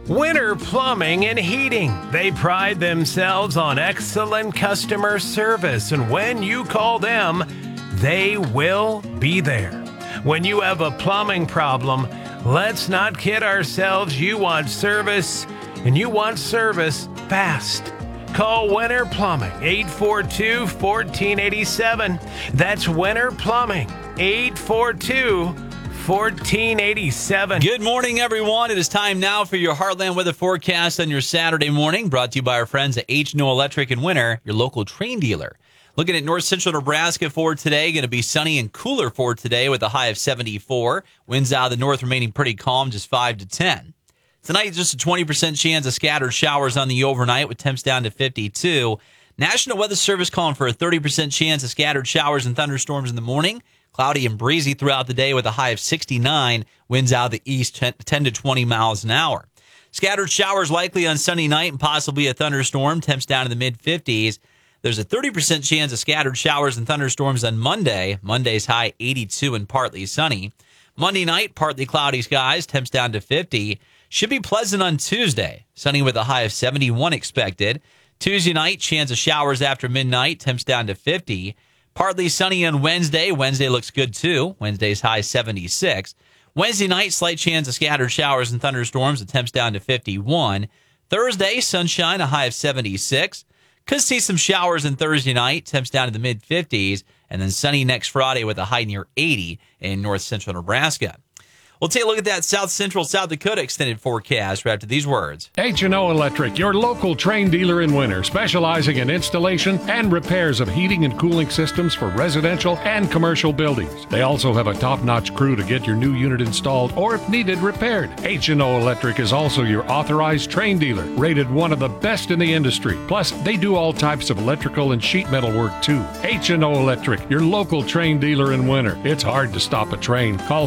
Winter Plumbing and Heating. They pride themselves on excellent customer service, and when you call them, they will be there. When you have a plumbing problem, let's not kid ourselves. You want service, and you want service fast. Call Winter Plumbing, 842-1487. That's Winter Plumbing, 842-1487. Good morning, everyone. It is time now for your Heartland weather forecast on your Saturday morning, brought to you by our friends at H&O Electric and Winter, your local Trane dealer. Looking at north central Nebraska for today, going to be sunny and cooler for today with a high of 74. Winds out of the north remaining pretty calm, just 5 to 10. Tonight, just a 20% chance of scattered showers on the overnight with temps down to 52. National Weather Service calling for a 30% chance of scattered showers and thunderstorms in the morning. Cloudy and breezy throughout the day with a high of 69. Winds out of the east 10 to 20 miles an hour. Scattered showers likely on Sunday night and possibly a thunderstorm. Temps down to the mid-50s. There's a 30% chance of scattered showers and thunderstorms on Monday. Monday's high 82 and partly sunny. Monday night, partly cloudy skies. Temps down to 50. Should be pleasant on Tuesday. Sunny with a high of 71 expected. Tuesday night, chance of showers after midnight. Temps down to 50. Partly sunny on Wednesday. Wednesday looks good too. Wednesday's high 76. Wednesday night, slight chance of scattered showers and thunderstorms. The temps down to 51. Thursday, sunshine, a high of 76. Could see some showers on Thursday night. Temps down to the mid-50s. And then sunny next Friday with a high near 80 in north central Nebraska. We'll take a look at that south central South Dakota extended forecast right after these words. H&O Electric, your local Trane dealer in Winter, specializing in installation and repairs of heating and cooling systems for residential and commercial buildings. They also have a top-notch crew to get your new unit installed or, if needed, repaired. H&O Electric is also your authorized Trane dealer, rated one of the best in the industry. Plus, they do all types of electrical and sheet metal work too. H&O Electric, your local Trane dealer in Winter. It's hard to stop a Trane. Call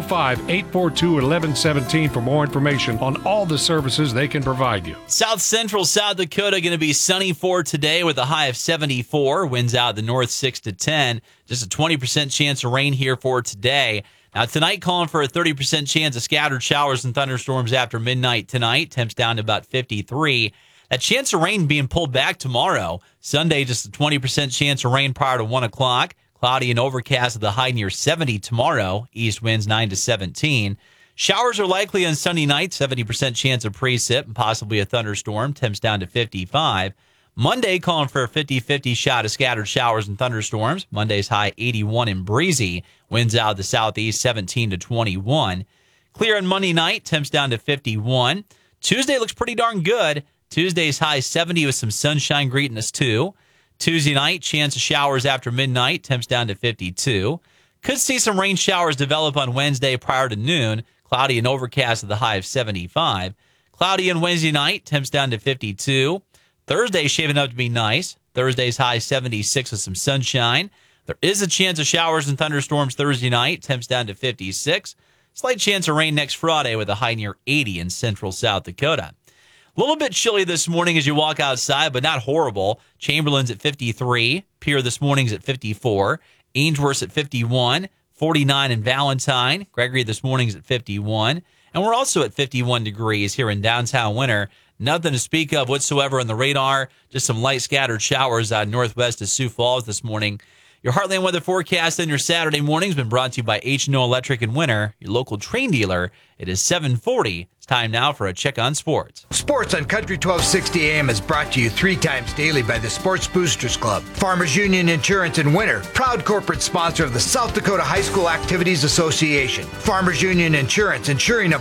605-842-1117 for more information on all the services they can provide you. South central South Dakota going to be sunny for today with a high of 74. Winds out of the north 6 to 10. Just a 20% chance of rain here for today. Now tonight calling for a 30% chance of scattered showers and thunderstorms after midnight tonight. Temps down to about 53. That chance of rain being pulled back tomorrow. Sunday just a 20% chance of rain prior to 1 o'clock. Cloudy and overcast with a high near 70 tomorrow. East winds 9 to 17. Showers are likely on Sunday night. 70% chance of precip and possibly a thunderstorm. Temps down to 55. Monday calling for a 50-50 shot of scattered showers and thunderstorms. Monday's high 81 and breezy. Winds out of the southeast 17 to 21. Clear on Monday night. Temps down to 51. Tuesday looks pretty darn good. Tuesday's high 70 with some sunshine greeting us too. Tuesday night, chance of showers after midnight, temps down to 52. Could see some rain showers develop on Wednesday prior to noon. Cloudy and overcast with a high of 75. Cloudy on Wednesday night, temps down to 52. Thursday shaping up to be nice. Thursday's high 76 with some sunshine. There is a chance of showers and thunderstorms Thursday night, temps down to 56. Slight chance of rain next Friday with a high near 80 in central South Dakota. A little bit chilly this morning as you walk outside, but not horrible. Chamberlain's at 53. Pierre this morning's at 54. Ainsworth's at 51. 49 in Valentine. Gregory this morning's at 51. And we're also at 51 degrees here in downtown Winter. Nothing to speak of whatsoever on the radar. Just some light scattered showers northwest of Sioux Falls this morning. Your Heartland weather forecast on your Saturday morning has been brought to you by H&O Electric and Winter, your local Trane dealer. It is 7:40. It's time now for a check on sports. Sports on Country 1260 AM is brought to you 3 times daily by the Sports Boosters Club. Farmers Union Insurance in Winter, proud corporate sponsor of the South Dakota High School Activities Association. Farmers Union Insurance, insuring a